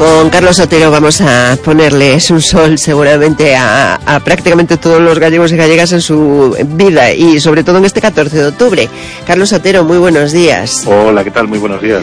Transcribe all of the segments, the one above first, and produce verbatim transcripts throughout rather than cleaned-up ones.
Con Carlos Otero vamos a ponerles un sol seguramente a, a prácticamente todos los gallegos y gallegas en su vida y sobre todo en este catorce de octubre. Carlos Otero, muy buenos días. Hola, ¿qué tal? Muy buenos días.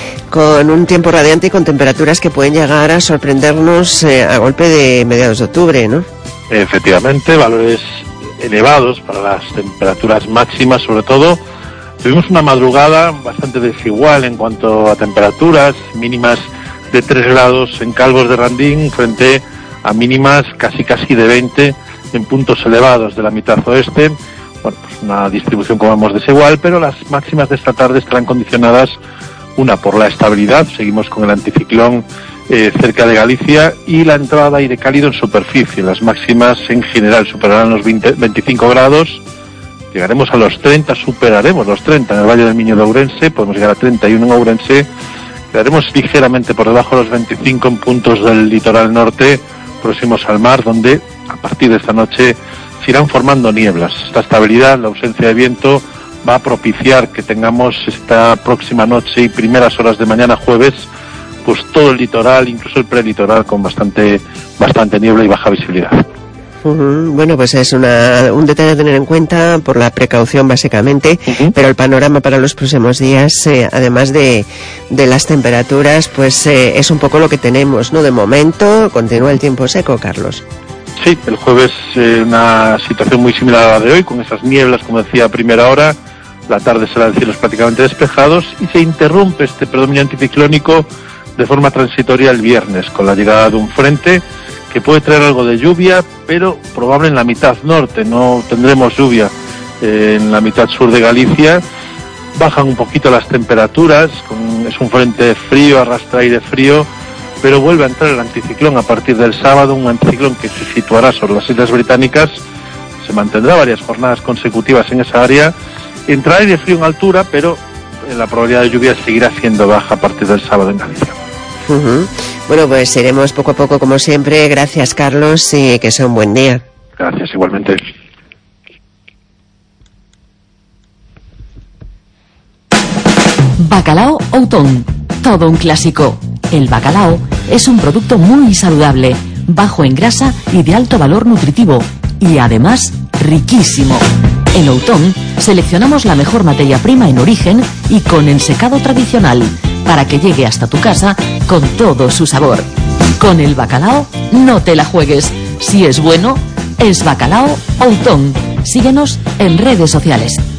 Con un tiempo radiante y con temperaturas que pueden llegar a sorprendernos eh, a golpe de mediados de octubre, ¿no? Efectivamente, valores elevados para las temperaturas máximas, sobre todo. Tuvimos una madrugada bastante desigual en cuanto a temperaturas, mínimas de tres grados en Calvos de Randín frente a mínimas casi casi de veinte en puntos elevados de la mitad oeste. Bueno, pues una distribución, como vemos, desigual, pero las máximas de esta tarde estarán condicionadas, una, por la estabilidad, seguimos con el anticiclón eh, cerca de Galicia, y la entrada de aire cálido en superficie. Las máximas en general superarán los veinte, veinticinco grados, llegaremos a los treinta, superaremos los treinta en el Valle del Miño de Ourense, podemos llegar a treinta y uno en Ourense. Quedaremos ligeramente por debajo de los veinticinco en puntos del litoral norte, próximos al mar, donde a partir de esta noche se irán formando nieblas. Esta estabilidad, la ausencia de viento, va a propiciar que tengamos esta próxima noche y primeras horas de mañana jueves, pues todo el litoral, incluso el prelitoral, con bastante, bastante niebla y baja visibilidad. Uh-huh. Bueno, pues es una, un detalle a tener en cuenta por la precaución básicamente, uh-huh. Pero el panorama para los próximos días, eh, además de, de las temperaturas, pues eh, es un poco lo que tenemos, ¿no? De momento continúa el tiempo seco, Carlos. Sí, el jueves eh, una situación muy similar a la de hoy, con esas nieblas, como decía, a primera hora. La tarde será de cielos prácticamente despejados y se interrumpe este predominio anticiclónico de forma transitoria el viernes, con la llegada de un frente que puede traer algo de lluvia, pero probable en la mitad norte. No tendremos lluvia eh, en la mitad sur de Galicia. Bajan un poquito las temperaturas, con, es un frente frío, arrastra aire frío, pero vuelve a entrar el anticiclón a partir del sábado, un anticiclón que se situará sobre las Islas Británicas, se mantendrá varias jornadas consecutivas en esa área, entrará aire frío en altura, pero la probabilidad de lluvia seguirá siendo baja a partir del sábado en Galicia. Uh-huh. Bueno, pues iremos poco a poco, como siempre. Gracias, Carlos, y que sea un buen día. Gracias, igualmente. Bacalao Outón, todo un clásico. El bacalao es un producto muy saludable, bajo en grasa y de alto valor nutritivo, y además riquísimo. En Outón seleccionamos la mejor materia prima en origen y con ensecado tradicional, para que llegue hasta tu casa con todo su sabor. Con el bacalao no te la juegues. Si es bueno, es Bacalao Outón. Síguenos en redes sociales.